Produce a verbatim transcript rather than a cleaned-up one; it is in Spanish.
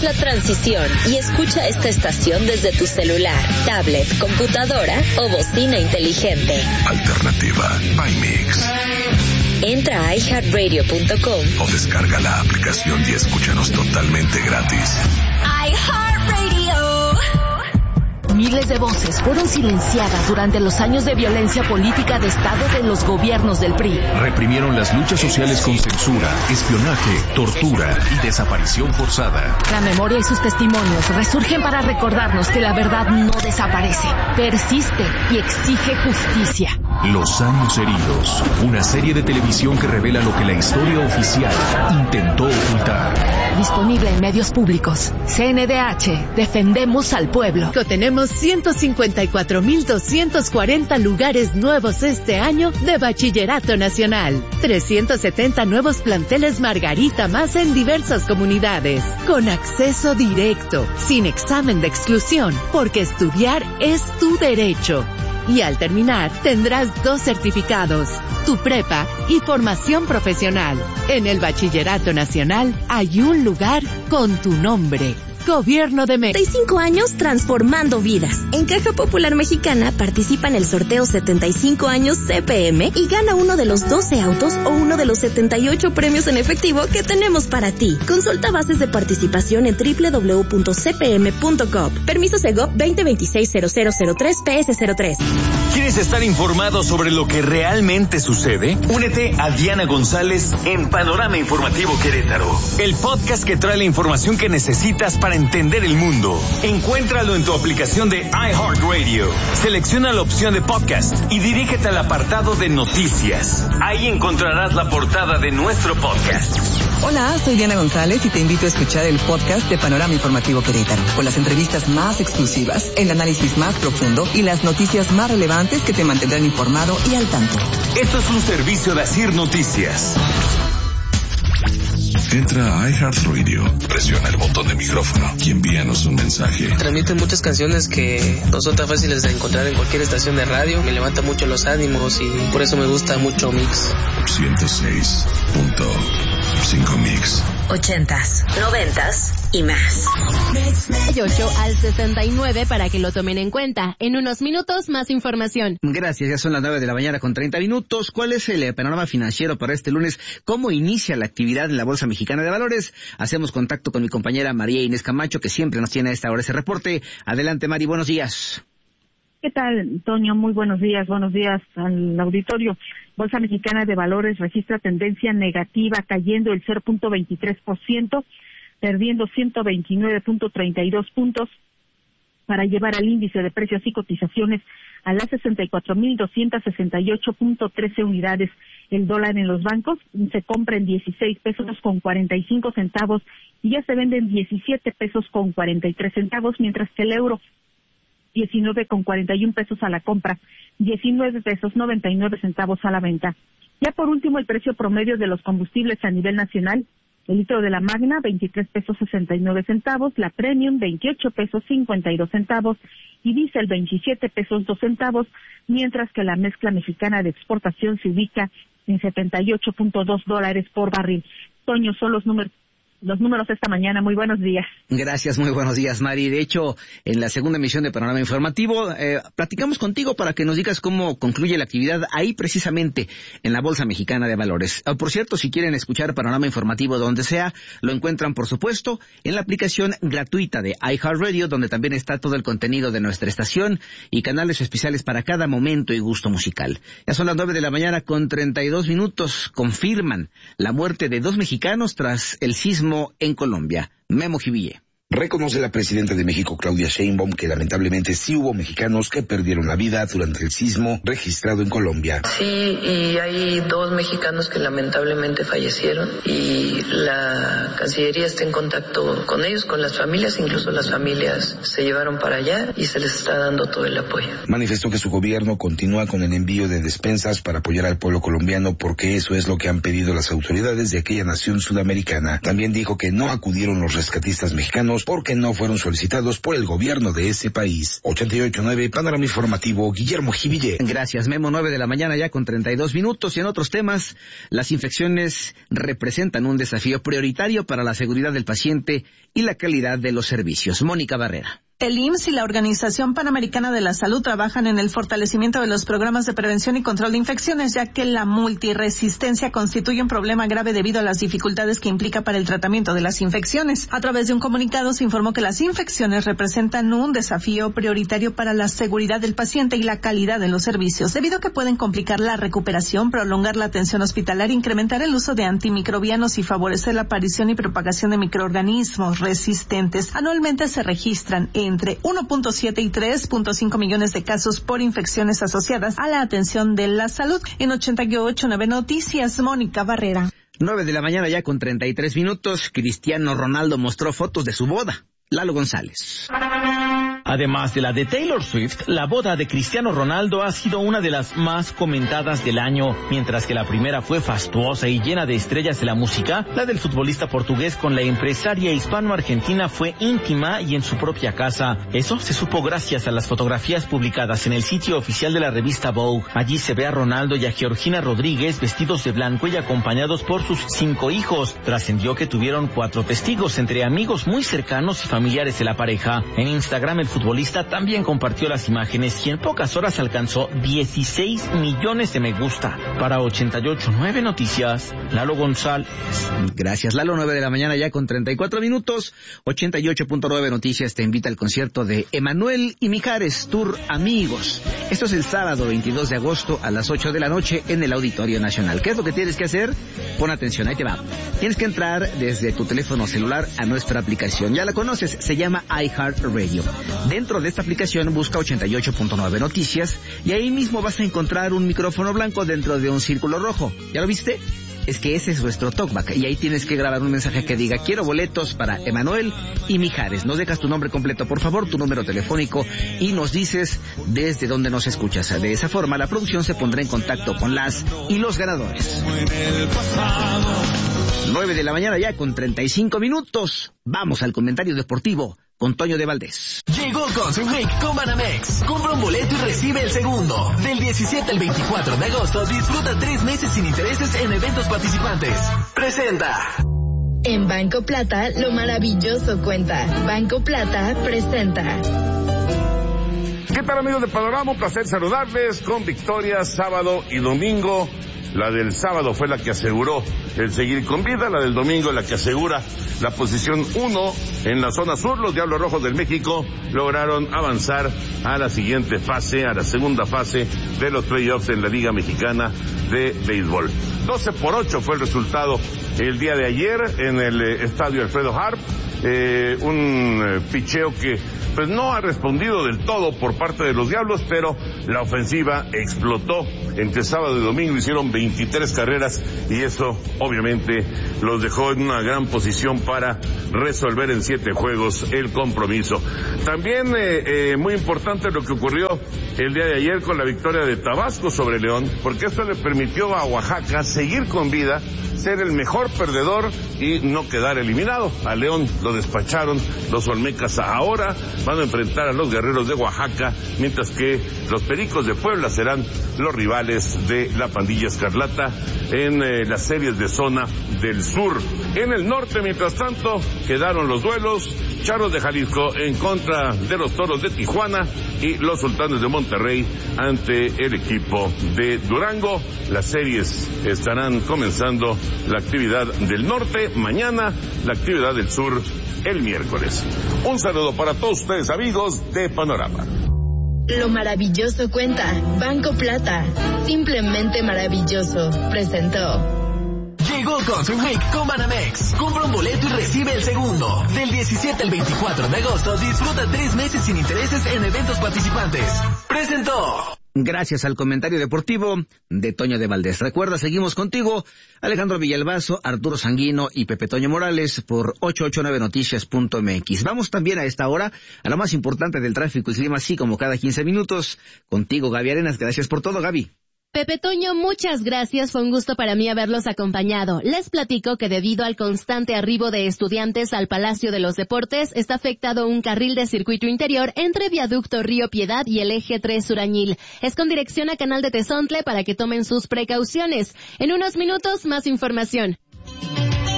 la transición y escucha esta estación desde tu celular, tablet, computadora o bocina inteligente. Alternativa by Mix. Entra a i heart radio punto com o descarga la aplicación y escúchanos totalmente gratis. iHeartRadio. Miles de voces fueron silenciadas durante los años de violencia política de Estado de los gobiernos del P R I. Reprimieron las luchas sociales con censura, espionaje, tortura y desaparición forzada. La memoria y sus testimonios resurgen para recordarnos que la verdad no desaparece, persiste y exige justicia. Los años heridos, una serie de televisión que revela lo que la historia oficial intentó ocultar. Disponible en medios públicos. C N D H, defendemos al pueblo. Tenemos ciento cincuenta y cuatro mil doscientos cuarenta lugares nuevos este año de Bachillerato Nacional. trescientos setenta nuevos planteles Margarita más en diversas comunidades. Con acceso directo, sin examen de exclusión, porque estudiar es tu derecho. Y al terminar, tendrás dos certificados, tu prepa y formación profesional. En el Bachillerato Nacional hay un lugar con tu nombre. Gobierno de México. setenta y cinco años transformando vidas. En Caja Popular Mexicana participa en el sorteo setenta y cinco años C P M y gana uno de los doce autos o uno de los setenta y ocho premios en efectivo que tenemos para ti. Consulta bases de participación en doble u doble u doble u punto c p m punto com. Permiso Segov veinte veintiséis cero cero cero tres P S cero tres. ¿Quieres estar informado sobre lo que realmente sucede? Únete a Diana González en Panorama Informativo Querétaro, el podcast que trae la información que necesitas para entender el mundo. Encuéntralo en tu aplicación de iHeartRadio. Selecciona la opción de podcast y dirígete al apartado de noticias. Ahí encontrarás la portada de nuestro podcast. Hola, soy Diana González y te invito a escuchar el podcast de Panorama Informativo Querétaro, con las entrevistas más exclusivas, el análisis más profundo y las noticias más relevantes que te mantendrán informado y al tanto. Esto es un servicio de Asir Noticias. Entra a iHeartRadio, presiona el botón de micrófono y envíanos un mensaje. Transmiten muchas canciones que no son tan fáciles de encontrar en cualquier estación de radio. Me levanta mucho los ánimos y por eso me gusta mucho Mix. ciento seis punto cinco Mix. Ochentas, noventas y más. ocho al sesenta y nueve para que lo tomen en cuenta. En unos minutos, más información. Gracias, ya son las nueve de la mañana con treinta minutos. ¿Cuál es el panorama financiero para este lunes? ¿Cómo inicia la actividad en la Bolsa Mexicana de Valores? Hacemos contacto con mi compañera María Inés Camacho, que siempre nos tiene a esta hora ese reporte. Adelante, Mari, buenos días. ¿Qué tal, Toño? Muy buenos días, buenos días al auditorio. Bolsa Mexicana de Valores registra tendencia negativa, cayendo el cero punto veintitrés por ciento, perdiendo ciento veintinueve punto treinta y dos puntos para llevar al índice de precios y cotizaciones a las sesenta y cuatro mil doscientos sesenta y ocho punto trece unidades. El dólar en los bancos se compra en dieciséis pesos con cuarenta y cinco centavos y ya se vende en diecisiete pesos con cuarenta y tres centavos, mientras que el euro diecinueve con cuarenta y un pesos a la compra, diecinueve pesos noventa y nueve centavos a la venta. Ya por último, el precio promedio de los combustibles a nivel nacional: el litro de la Magna, veintitrés pesos sesenta y nueve centavos, la Premium, veintiocho pesos cincuenta y dos centavos, y Diesel, veintisiete pesos dos centavos, mientras que la mezcla mexicana de exportación se ubica en setenta y ocho punto dos dólares por barril. Toño, son los números Los números esta mañana. Muy buenos días. Gracias, muy buenos días, Mari. De hecho, en la segunda emisión de Panorama Informativo, eh, platicamos contigo para que nos digas cómo concluye la actividad ahí precisamente en la Bolsa Mexicana de Valores. Oh, por cierto, si quieren escuchar Panorama Informativo donde sea, lo encuentran, por supuesto, en la aplicación gratuita de iHeartRadio, donde también está todo el contenido de nuestra estación y canales especiales para cada momento y gusto musical. Ya son las nueve de la mañana con treinta y dos minutos. Confirman la muerte de dos mexicanos tras el sismo en Colombia. Memo Jiville. Reconoce la presidenta de México, Claudia Sheinbaum, que lamentablemente sí hubo mexicanos que perdieron la vida durante el sismo registrado en Colombia. Sí, y hay dos mexicanos que lamentablemente fallecieron y la Cancillería está en contacto con ellos, con las familias, incluso las familias se llevaron para allá y se les está dando todo el apoyo. Manifestó que su gobierno continúa con el envío de despensas para apoyar al pueblo colombiano porque eso es lo que han pedido las autoridades de aquella nación sudamericana. También dijo que no acudieron los rescatistas mexicanos porque no fueron solicitados por el gobierno de ese país. ochenta y ocho punto nueve, Panorama Informativo, Guillermo Jiville. Gracias, Memo. Nueve de la mañana ya con treinta y dos minutos. Y en otros temas, las infecciones representan un desafío prioritario para la seguridad del paciente y la calidad de los servicios. Mónica Barrera. El I M S S y la Organización Panamericana de la Salud trabajan en el fortalecimiento de los programas de prevención y control de infecciones, ya que la multiresistencia constituye un problema grave debido a las dificultades que implica para el tratamiento de las infecciones. A través de un comunicado se informó que las infecciones representan un desafío prioritario para la seguridad del paciente y la calidad de los servicios, debido a que pueden complicar la recuperación, prolongar la atención hospitalaria, incrementar el uso de antimicrobianos y favorecer la aparición y propagación de microorganismos resistentes. Anualmente se registran entre uno punto siete y tres punto cinco millones de casos por infecciones asociadas a la atención de la salud. En ochenta y ocho punto nueve Noticias, Mónica Barrera. Nueve de la mañana ya con treinta y tres minutos. Cristiano Ronaldo mostró fotos de su boda. Lalo González. Además de la de Taylor Swift, la boda de Cristiano Ronaldo ha sido una de las más comentadas del año. Mientras que la primera fue fastuosa y llena de estrellas de la música, la del futbolista portugués con la empresaria hispano-argentina fue íntima y en su propia casa. Eso se supo gracias a las fotografías publicadas en el sitio oficial de la revista Vogue. Allí se ve a Ronaldo y a Georgina Rodríguez vestidos de blanco y acompañados por sus cinco hijos. Trascendió que tuvieron cuatro testigos, entre amigos muy cercanos y familiares de la pareja. En Instagram, el futbolista también compartió las imágenes y en pocas horas alcanzó dieciséis millones de me gusta. Para ochenta y ocho punto nueve Noticias, Lalo González. Gracias, Lalo. Nueve de la mañana ya con treinta y cuatro minutos. ochenta y ocho punto nueve Noticias te invita al concierto de Emanuel y Mijares, Tour Amigos. Esto es el sábado veintidós de agosto a las ocho de la noche en el Auditorio Nacional. ¿Qué es lo que tienes que hacer? Pon atención, ahí te va. Tienes que entrar desde tu teléfono celular a nuestra aplicación. Ya la conoces, se llama iHeartRadio. Dentro de esta aplicación busca ochenta y ocho punto nueve Noticias y ahí mismo vas a encontrar un micrófono blanco dentro de un círculo rojo. ¿Ya lo viste? Es que ese es nuestro talkback y ahí tienes que grabar un mensaje que diga: quiero boletos para Emanuel y Mijares. Nos dejas tu nombre completo, por favor, tu número telefónico y nos dices desde dónde nos escuchas. De esa forma la producción se pondrá en contacto con las y los ganadores. Nueve de la mañana ya con treinta y cinco minutos. Vamos al comentario deportivo con Toño de Valdés. Llegó Concert Week con Banamex. Compra un boleto y recibe el segundo. Del diecisiete al veinticuatro de agosto disfruta tres meses sin intereses en eventos participantes. Presenta. En Banco Plata, lo maravilloso cuenta. Banco Plata presenta. ¿Qué tal, amigos de Panorama? Un placer saludarles con victorias sábado y domingo. La del sábado fue la que aseguró el seguir con vida, la del domingo la que asegura la posición uno en la zona sur. Los Diablos Rojos del México lograron avanzar a la siguiente fase, a la segunda fase de los playoffs en la Liga Mexicana de Béisbol. doce por ocho fue el resultado el día de ayer en el eh, estadio Alfredo Harp. Eh, un eh, picheo que pues no ha respondido del todo por parte de los Diablos, pero la ofensiva explotó. Entre sábado y domingo hicieron veintitrés carreras y eso obviamente los dejó en una gran posición para resolver en siete juegos el compromiso. También eh, eh, muy importante lo que ocurrió el día de ayer con la victoria de Tabasco sobre León, porque esto le permitió a Oaxaca seguir con vida, ser el mejor perdedor y no quedar eliminado. A León lo despacharon los olmecas. Ahora van a enfrentar a los Guerreros de Oaxaca, mientras que los Pericos de Puebla serán los rivales de la pandilla escarlata en eh, las series de zona del sur. En el norte, mientras tanto, quedaron los duelos: Charros de Jalisco en contra de los Toros de Tijuana y los Sultanes de Monterrey ante el equipo de Durango. Las series estarán comenzando la actividad del norte mañana, la actividad del sur el miércoles. Un saludo para todos ustedes, amigos de Panorama. Lo maravilloso cuenta. Banco Plata. Simplemente maravilloso. Presentó. Llegó Concert Week con Banamex. Compra un boleto y recibe el segundo. Del diecisiete al veinticuatro de agosto disfruta tres meses sin intereses en eventos participantes. Presentó. Gracias al comentario deportivo de Toño de Valdés. Recuerda, seguimos contigo, Alejandro Villalbazo, Arturo Sanguino y Pepe Toño Morales por ochocientos ochenta y nueve noticias punto m x. Vamos también a esta hora a lo más importante del tráfico y clima, así como cada quince minutos. Contigo, Gaby Arenas. Gracias por todo, Gaby. Pepe Toño, muchas gracias, fue un gusto para mí haberlos acompañado. Les platico que debido al constante arribo de estudiantes al Palacio de los Deportes, está afectado un carril de circuito interior entre Viaducto Río Piedad y el Eje tres Surañil. Es con dirección a Canal de Tezontle para que tomen sus precauciones. En unos minutos, más información.